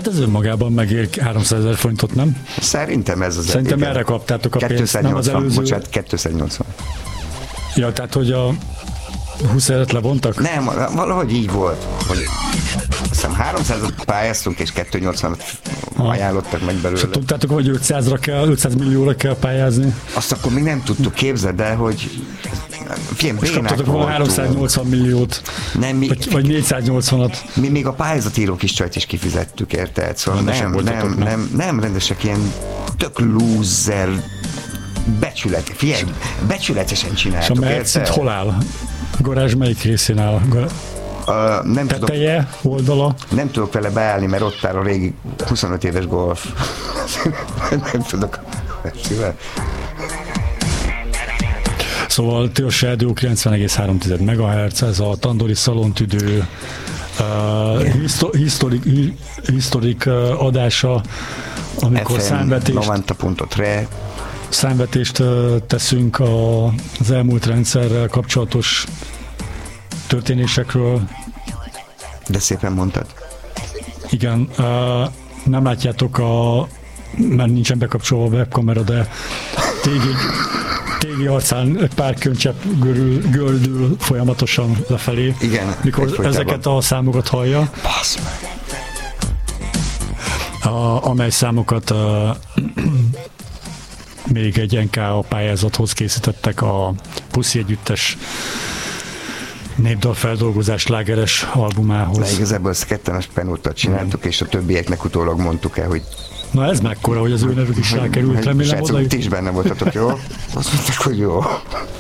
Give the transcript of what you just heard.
Hát ez önmagában megér 300 000 forintot, nem? Szerintem ez az. Szerintem erre kaptátok a pénzt, nem az előző. Bocsánat, 280. Ja, tehát hogy a 20 000-et levontak? Nem, valahogy így volt, hogy azt hiszem 300-at pályáztunk, és 280-at ajánlottak meg belőle. És tudtátok, hogy 500 millióra kell pályázni? Azt akkor még nem tudtuk, képzeld el, hogy és kaptatok volna 380 milliót, nem, vagy 480-at. Mi még a pályázatíró kis csajt is kifizettük, érted? Szóval nem rendesek, ilyen tök loser becsületesen csináltuk. És a Mercit hol áll? A garázs melyik részén áll? Nem teteje, oldala? Nem tudok vele beállni, mert ott áll a régi 25 éves Golf. Nem tudok. Szóval Tilos Rádió 90,3 MHz, ez a Tandori szalontüdő historik adása, amikor számvetést teszünk az elmúlt rendszerrel kapcsolatos történésekről. De szépen mondtad. Igen, nem látjátok mert nincsen bekapcsolva a webkamera, de Tégi arcán egy pár könycsepp gördül folyamatosan lefelé. Igen, mikor ezeket a számokat hallja. Basz meg! Amely számokat még egy NK pályázathoz készítettek a Puszi Együttes népdalfeldolgozás slágeres albumához. Na igazából ezt ketten penóttal csináltuk, és a többieknek utólag mondtuk el, hogy na ez mekkora, hogy az ő nevük is rákerült, remélem oda. Ti is benne voltatok, jó? Azt mondták, hogy jó.